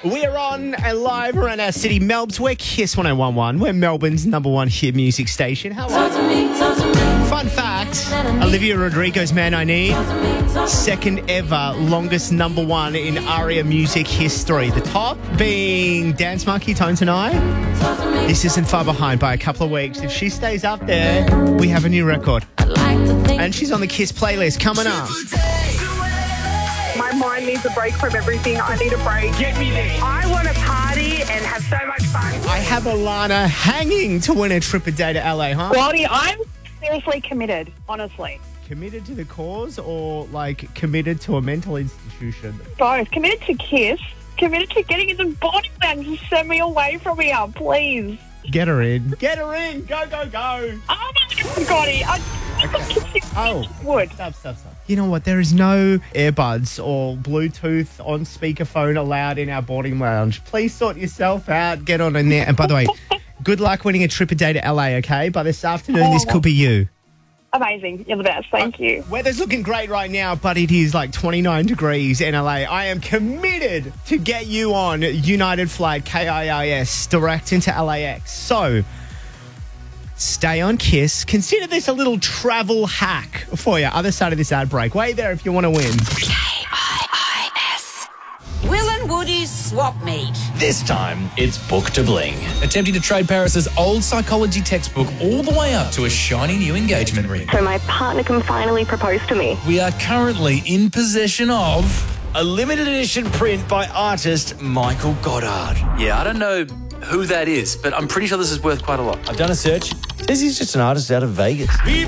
We're on and live around our city, Melbs. We're Kiss 1011. We're Melbourne's number one hit music station. How are you? Fun fact, Olivia Rodrigo's Man I Need, second ever longest number one in ARIA music history. The top being Dance Monkey, Tones and I. This isn't far behind by a couple of weeks. If she stays up there, we have a new record. And she's on the Kiss playlist coming up. My mind needs a break from everything. I need a break. Get me there. I want to party and have so much fun. I have Alana hanging to win a trip a day to LA, huh? Goldie, I'm seriously committed, honestly. Committed to the cause or like committed to a mental institution? Both. Committed to Kiss. Committed to getting in the body and just send me away from here, please. Get her in. Get her in. Go, go, go. Oh my God, Goldie. Would. Stop. You know what? There is no earbuds or Bluetooth on speakerphone allowed in our boarding lounge. Please sort yourself out. Get on in there. And by the way, good luck winning a trip a day to LA, okay? By this afternoon, this could be you. Amazing. You're the best. Thank you. Weather's looking great right now, but it is like 29 degrees in LA. I am committed to get you on United Flight KIIS direct into LAX. So stay on Kiss. Consider this a little travel hack for you. Other side of this ad break. Wait there if you want to win. KIIS. Will and Woody's swap meet. This time, it's Book to Bling. Attempting to trade Paris's old psychology textbook all the way up to a shiny new engagement ring. So my partner can finally propose to me. We are currently in possession of a limited edition print by artist Michael Goddard. Yeah, I don't know who that is, but I'm pretty sure this is worth quite a lot. I've done a search. Says he's just an artist out of Vegas. Viva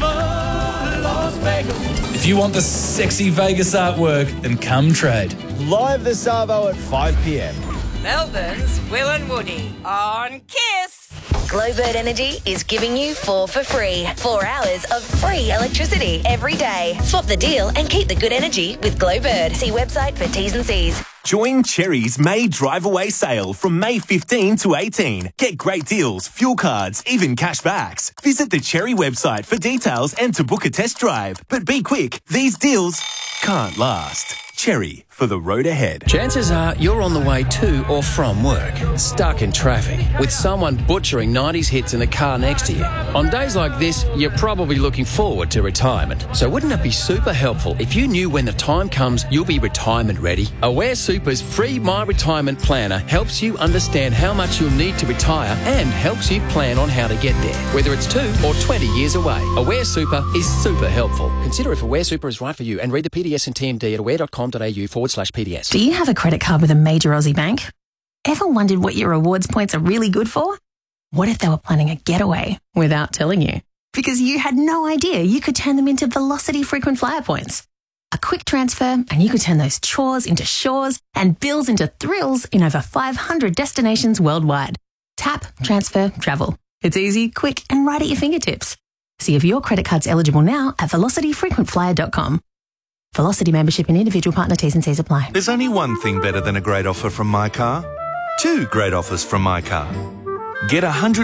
Las Vegas. If you want the sexy Vegas artwork, then come trade. Live this Arvo at 5 p.m. Melbourne's Will and Woody on Kiss. Glowbird Energy is giving you 4 for free. 4 hours of free electricity every day. Swap the deal and keep the good energy with Glowbird. See website for T's and C's. Join Cherry's May Drive Away sale from May 15 to 18. Get great deals, fuel cards, even cashbacks. Visit the Cherry website for details and to book a test drive. But be quick, these deals can't last. Cherry, for the road ahead. Chances are you're on the way to or from work, stuck in traffic, with someone butchering 90s hits in the car next to you. On days like this, you're probably looking forward to retirement. So wouldn't it be super helpful if you knew when the time comes you'll be retirement ready? Aware Super's free My Retirement Planner helps you understand how much you'll need to retire and helps you plan on how to get there, whether it's 2 or 20 years away. Aware Super is super helpful. Consider if Aware Super is right for you and read the PDS and TMD at aware.com.au/PDS. Do you have a credit card with a major Aussie bank? Ever wondered what your rewards points are really good for? What if they were planning a getaway without telling you? Because you had no idea you could turn them into Velocity frequent flyer points. A quick transfer and you could turn those chores into shores and bills into thrills in over 500 destinations worldwide. Tap, transfer, travel. It's easy, quick and right at your fingertips. See if your credit card's eligible now at velocityfrequentflyer.com. Velocity membership and individual partner T's and C's apply. There's only one thing better than a great offer from My Car. 2 great offers from My Car. Get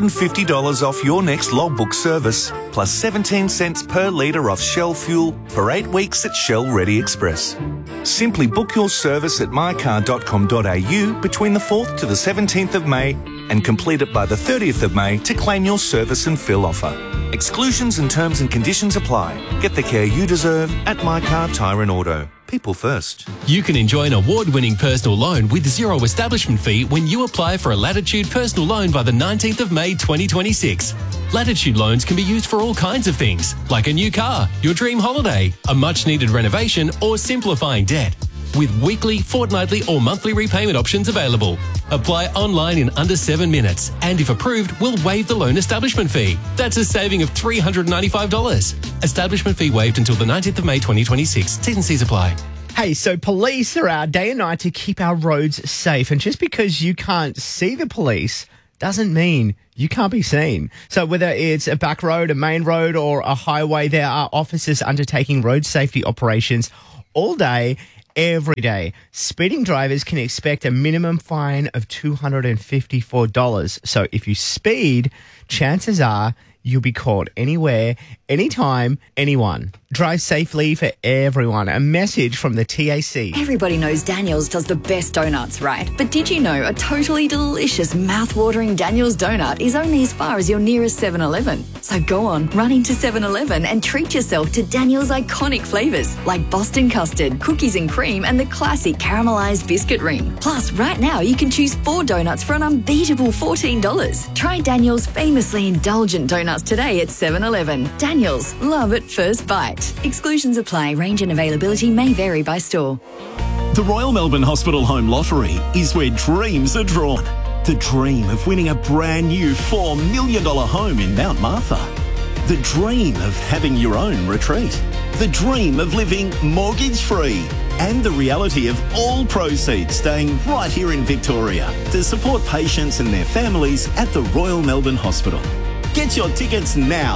$150 off your next logbook service, plus 17 cents per litre off Shell fuel for 8 weeks at Shell Ready Express. Simply book your service at mycar.com.au between the 4th to the 17th of May and complete it by the 30th of May to claim your service and fill offer. Exclusions and terms and conditions apply. Get the care you deserve at My Car Tyre and Auto. People first. You can enjoy an award-winning personal loan with zero establishment fee when you apply for a Latitude personal loan by the 19th of May 2026. Latitude loans can be used for all kinds of things, like a new car, your dream holiday, a much-needed renovation, or simplifying debt. With weekly, fortnightly, or monthly repayment options available. Apply online in under 7 minutes, and if approved, we'll waive the loan establishment fee. That's a saving of $395. Establishment fee waived until the 19th of May 2026. T's and C's apply. Hey, so police are out day and night to keep our roads safe, and just because you can't see the police doesn't mean you can't be seen. So whether it's a back road, a main road, or a highway, there are officers undertaking road safety operations all day, every day. Speeding drivers can expect a minimum fine of $254. So if you speed, chances are You'll be caught anywhere, anytime, anyone. Drive safely for everyone. A message from the TAC. Everybody knows Daniel's does the best donuts, right? But did you know a totally delicious, mouth-watering Daniel's donut is only as far as your nearest 7-Eleven? So go on, run into 7-Eleven and treat yourself to Daniel's iconic flavours like Boston custard, cookies and cream, and the classic caramelised biscuit ring. Plus, right now you can choose 4 donuts for an unbeatable $14. Try Daniel's famously indulgent donuts today at 7-Eleven. Daniel's, love at first bite. Exclusions apply. Range and availability may vary by store. The Royal Melbourne Hospital Home Lottery is where dreams are drawn. The dream of winning a brand new $4 million home in Mount Martha. The dream of having your own retreat. The dream of living mortgage-free. And the reality of all proceeds staying right here in Victoria to support patients and their families at the Royal Melbourne Hospital. Get your tickets now.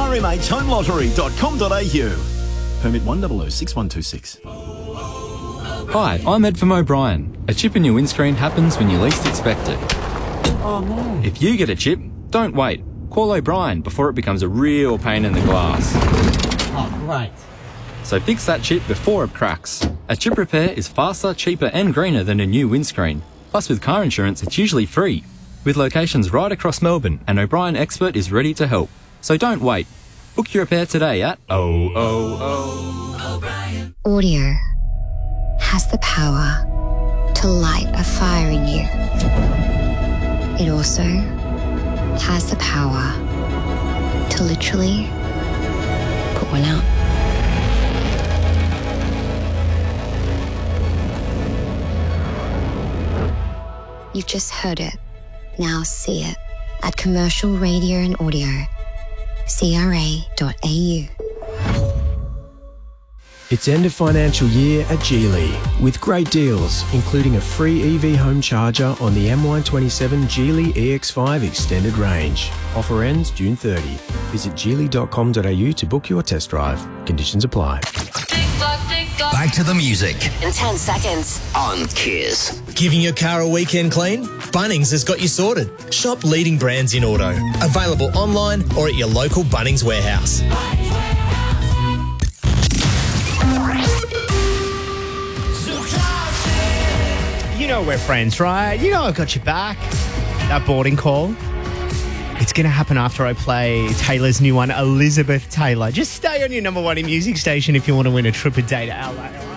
rmhhomelottery.com.au. Permit 1006126. Hi, I'm Ed from O'Brien. A chip in your windscreen happens when you least expect it. Oh no. If you get a chip, don't wait. Call O'Brien before it becomes a real pain in the glass. Oh, great. So fix that chip before it cracks. A chip repair is faster, cheaper and greener than a new windscreen. Plus with car insurance, it's usually free. With locations right across Melbourne, an O'Brien expert is ready to help. So don't wait. Book your repair today at O'Brien. Audio has the power to light a fire in you. It also has the power to literally put one out. You've just heard it. Now see it at Commercial Radio and Audio, CRA.au. It's end of financial year at Geely with great deals, including a free EV home charger on the MY27 Geely EX5 Extended Range. Offer ends June 30. Visit geely.com.au to book your test drive. Conditions apply. Back to the music. In 10 seconds. On Kiss. Giving your car a weekend clean? Bunnings has got you sorted. Shop leading brands in auto. Available online or at your local Bunnings warehouse. You know we're friends, right? You know I got your back. That boarding call. It's going to happen after I play Taylor's new one, Elizabeth Taylor. Just stay on your number one in music station if you want to win a trip a day to LA.